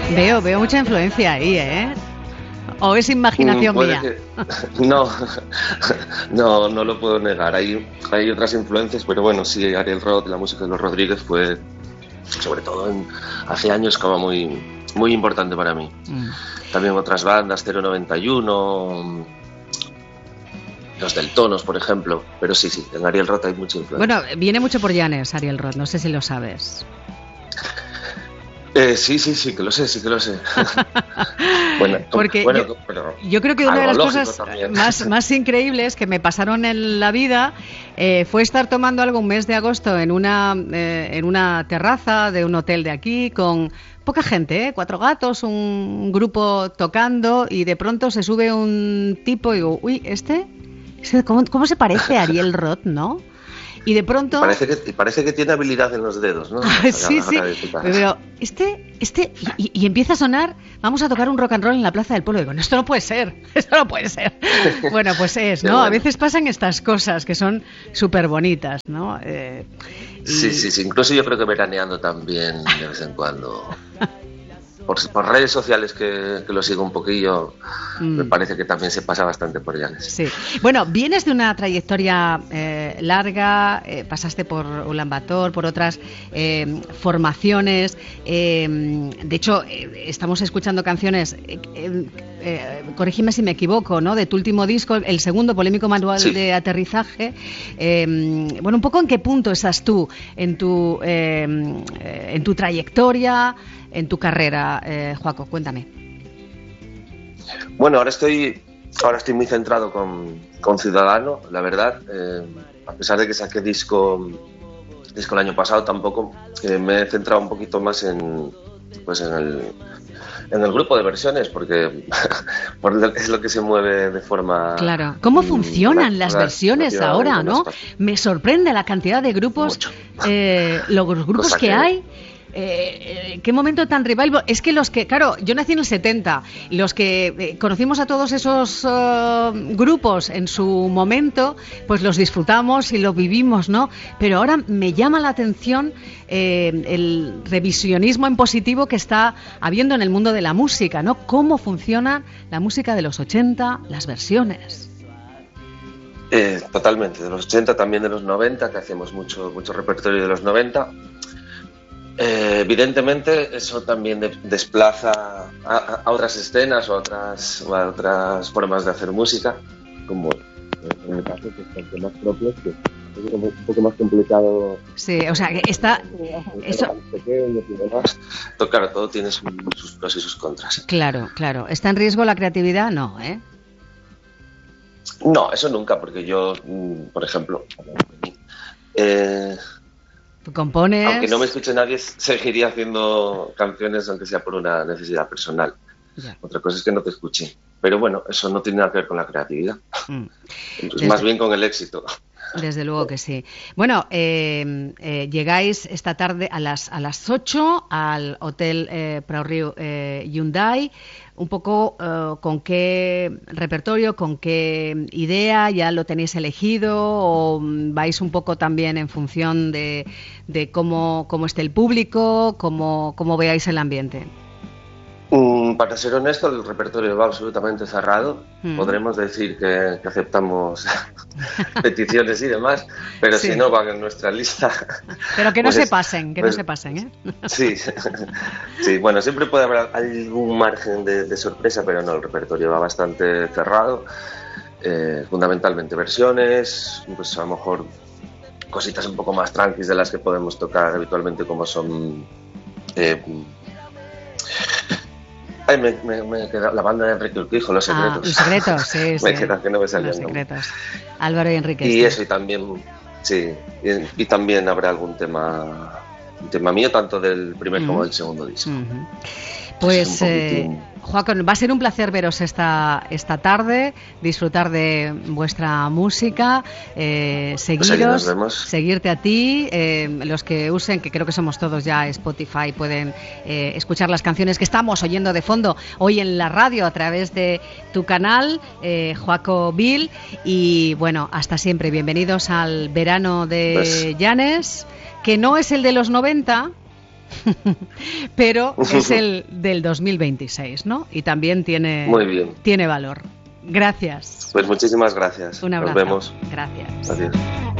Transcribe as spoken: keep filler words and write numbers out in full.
Veo, veo mucha influencia ahí, ¿eh? ¿O es imaginación Puede mía? que... No, no, no lo puedo negar. Hay, hay otras influencias, pero bueno, sí, Ariel Roth, la música de los Rodríguez fue, sobre todo en, hace años, como muy, muy importante para mí. Mm. También otras bandas, cero noventa y uno, los Deltonos, por ejemplo. Pero sí, sí, en Ariel Roth hay mucha influencia. Bueno, viene mucho por Llanes, Ariel Roth, no sé si lo sabes. Eh, sí, sí, sí, que lo sé, sí que lo sé. bueno, Porque bueno, yo, pero yo creo que una de las cosas más, más increíbles que me pasaron en la vida eh, fue estar tomando algo un mes de agosto en una, eh, en una terraza de un hotel de aquí con poca gente, ¿eh? Cuatro gatos, un grupo tocando y de pronto se sube un tipo y digo, uy, ¿este? ¿Cómo, cómo se parece a Ariel Roth, no? Y de pronto... Parece que, parece que tiene habilidad en los dedos, ¿no? sí, sí. Pero este, este y, y empieza a sonar, vamos a tocar un rock and roll en la Plaza del Pueblo. Y digo, no, esto no puede ser, esto no puede ser. Bueno, pues es, ¿no? Bueno. A veces pasan estas cosas que son súper bonitas, ¿no? Eh, y... Sí, sí, sí. Incluso yo creo que veraneando también de vez en cuando... Por, por redes sociales que, que lo sigo un poquillo, mm. me parece que también se pasa bastante por Llanes. Sí. Bueno, vienes de una trayectoria eh, larga, eh, pasaste por Ulan Bator, por otras eh, formaciones. Eh, de hecho, eh, estamos escuchando canciones, eh, eh, corrígeme si me equivoco, ¿no? De tu último disco, el segundo, Polémico Manual sí. de Aterrizaje. Eh, bueno, un poco en qué punto estás tú en tu, eh, en tu trayectoria, en tu carrera, eh, Joaco, cuéntame. Bueno, ahora estoy ahora estoy muy centrado con, con Ciudadano, la verdad. Eh, a pesar de que saqué disco, disco el año pasado, tampoco eh, me he centrado un poquito más en, pues en el, en el grupo de versiones, porque es lo que se mueve de forma... Claro. ¿Cómo funcionan las versiones ahora, no? Me sorprende la cantidad de grupos, eh, los grupos que, que hay. Eh, eh, qué momento tan revival. Es que los que, claro, yo nací en el setenta, los que eh, conocimos a todos esos uh, grupos en su momento, pues los disfrutamos y los vivimos, ¿no? Pero ahora me llama la atención eh, el revisionismo en positivo que está habiendo en el mundo de la música, ¿no? Cómo funciona la música de los ochenta, las versiones. Eh, totalmente, de los ochenta, también de los noventa, que hacemos mucho, mucho repertorio de los noventa. Eh, evidentemente eso también de, desplaza a, a otras escenas o a otras, o a otras formas de hacer música, como en el caso que es más propios, que es un poco más complicado. Sí, o sea, que está... Eso... Claro, todo tiene sus, sus pros y sus contras. Claro, claro. ¿Está en riesgo la creatividad? No, ¿eh? No, eso nunca, porque yo, por ejemplo... Eh, ¿Tú compones? Aunque no me escuche nadie, seguiría haciendo canciones aunque sea por una necesidad personal. Ya. Otra cosa es que no te escuche. Pero bueno, eso no tiene nada que ver con la creatividad. Mm. Es Desde... más bien con el éxito. Desde luego que sí. Bueno, eh, eh, llegáis esta tarde a las a las ocho al Hotel eh, Prau Riu eh, Hyundai. Un poco uh, con qué repertorio, con qué idea, ya lo tenéis elegido o vais un poco también en función de, de cómo, cómo esté el público, cómo, cómo veáis el ambiente. Mm, para ser honesto, el repertorio va absolutamente cerrado. Mm. Podremos decir que, que aceptamos peticiones y demás, pero sí. Si no van en nuestra lista. Pero que no pues, se pasen, que pues, no se pasen, ¿eh? Sí, sí, bueno, siempre puede haber algún margen de, de sorpresa, pero no, el repertorio va bastante cerrado. Eh, fundamentalmente versiones, pues a lo mejor cositas un poco más tranquis de las que podemos tocar habitualmente, como son. Eh, Ay, me, me, me queda la banda de Enrique Urquijo, Los Secretos. Ah, Los Secretos, sí, me sí. queda que no me salía Los el nombre. Secretos. Álvaro y Enrique. Y sí. eso, y también, sí, y, y también habrá algún tema, un tema mío, tanto del primer uh-huh. como del segundo disco. Uh-huh. Pues, eh, Joaquín, va a ser un placer veros esta, esta tarde, disfrutar de vuestra música, eh, seguiros, pues seguirte a ti, eh, los que usen, que creo que somos todos ya Spotify, pueden eh, escuchar las canciones que estamos oyendo de fondo hoy en la radio a través de tu canal, eh, Joaco Bill, y bueno, hasta siempre, bienvenidos al verano de pues... Llanes, que no es el de los noventa, Pero es el del dos mil veintiséis, ¿no? Y también tiene, Muy bien. tiene valor. Gracias. Pues muchísimas gracias. Un abrazo. Nos vemos. Gracias. Adiós.